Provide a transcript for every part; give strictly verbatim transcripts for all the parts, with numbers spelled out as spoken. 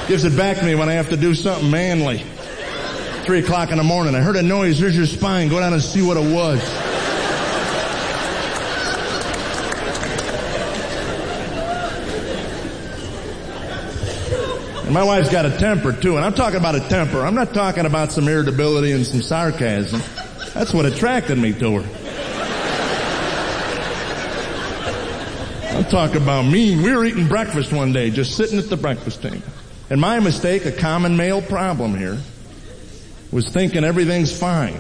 Gives it back to me when I have to do something manly. Three o'clock in the morning. I heard a noise. There's your spine. Go down and see what it was. And my wife's got a temper too. And I'm talking about a temper. I'm not talking about some irritability and some sarcasm. That's what attracted me to her. I'm talking about mean. We were eating breakfast one day, just sitting at the breakfast table. And my mistake, a common male problem here, was thinking everything's fine.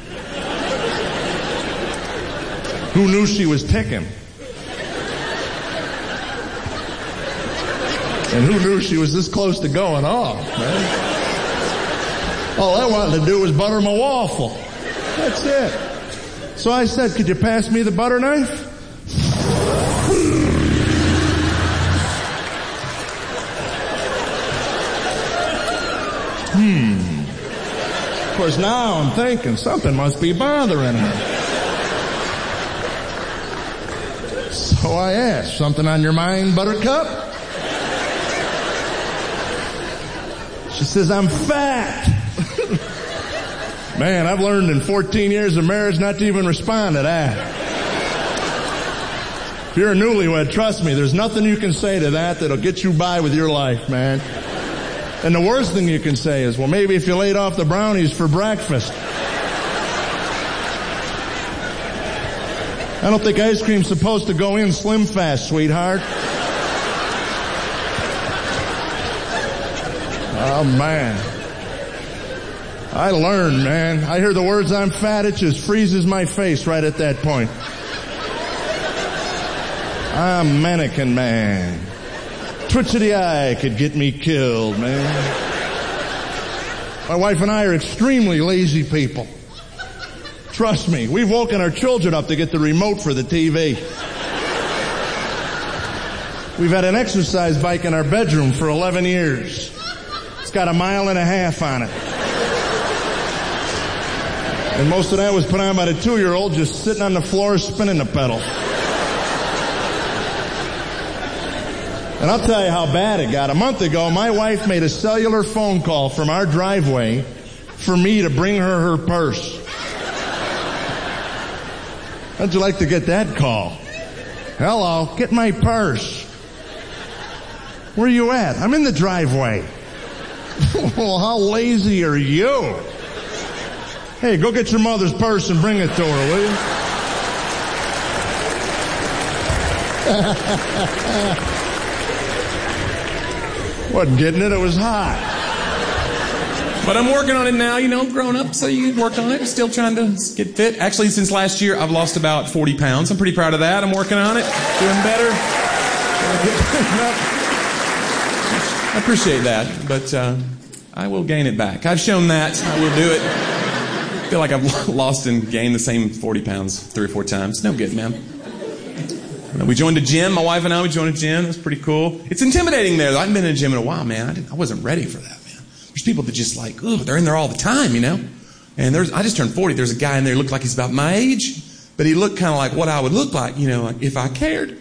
Who knew she was ticking? And who knew she was this close to going off, man? All I wanted to do was butter my waffle. That's it. So I said, could you pass me the butter knife? Hmm. Of course, now I'm thinking something must be bothering her. So I asked, something on your mind, Buttercup? She says, I'm fat. Man, I've learned in fourteen years of marriage not to even respond to that. If you're a newlywed, trust me, there's nothing you can say to that that'll get you by with your life, man. And the worst thing you can say is, well, maybe if you laid off the brownies for breakfast. I don't think ice cream's supposed to go in slim fast, sweetheart. Oh, man. I learned, man. I hear the words I'm fat, it just freezes my face right at that point. I'm mannequin man. Twitch of the eye could get me killed, man. My wife and I are extremely lazy people. Trust me, we've woken our children up to get the remote for the T V. We've had an exercise bike in our bedroom for eleven years. It's got a mile and a half on it. And most of that was put on by the two-year-old just sitting on the floor spinning the pedal. And I'll tell you how bad it got. A month ago, my wife made a cellular phone call from our driveway for me to bring her her purse. How'd you like to get that call? Hello, get my purse. Where are you at? I'm in the driveway. Well, how lazy are you? Hey, go get your mother's purse and bring it to her, will you? Wasn't getting it, it was hot. But I'm working on it now, you know, grown up, so you work on it. Still trying to get fit. Actually, since last year, I've lost about forty pounds. I'm pretty proud of that. I'm working on it. Doing better. I appreciate that, but uh, I will gain it back. I've shown that. I will do it. I feel like I've lost and gained the same forty pounds three or four times. No good, man. We joined a gym. My wife and I, we joined a gym. It was pretty cool. It's intimidating there, though. I haven't been in a gym in a while, man. I, didn't, I wasn't ready for that, man. There's people that just like, ooh, they're in there all the time, you know? And there's, I just turned forty. There's a guy in there who looked like he's about my age, but he looked kind of like what I would look like, you know, like if I cared.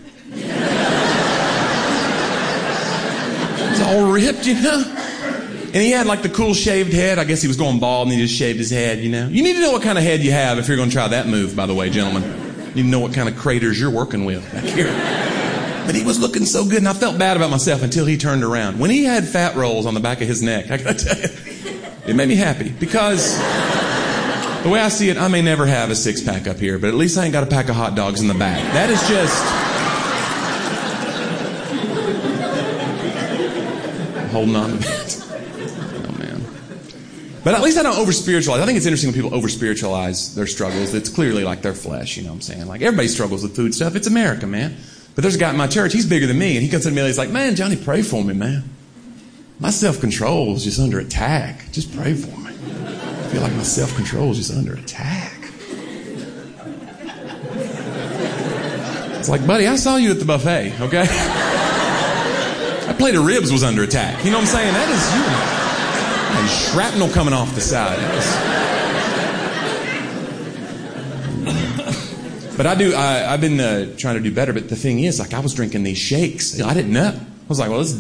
He's all ripped, you know? And he had like the cool shaved head. I guess he was going bald and he just shaved his head, you know? You need to know what kind of head you have if you're going to try that move, by the way, gentlemen. You need to know what kind of craters you're working with back here. But he was looking so good, and I felt bad about myself until he turned around. When he had fat rolls on the back of his neck, I gotta tell you, it made me happy. Because the way I see it, I may never have a six-pack up here, but at least I ain't got a pack of hot dogs in the back. That is just... holding on to that. Oh, man. But at least I don't over-spiritualize. I think it's interesting when people over-spiritualize their struggles. It's clearly like their flesh, you know what I'm saying? Like, everybody struggles with food stuff. It's America, man. But there's a guy in my church, he's bigger than me, and he comes to me and he's like, man, Johnny, pray for me, man. My self-control is just under attack. Just pray for me. I feel like my self-control is just under attack. It's like, buddy, I saw you at the buffet, okay? That plate of ribs was under attack. You know what I'm saying? That is you. And shrapnel coming off the side. That was... But I do, I, I've been uh, trying to do better, but the thing is, like, I was drinking these shakes. I didn't know. I was like, well, this is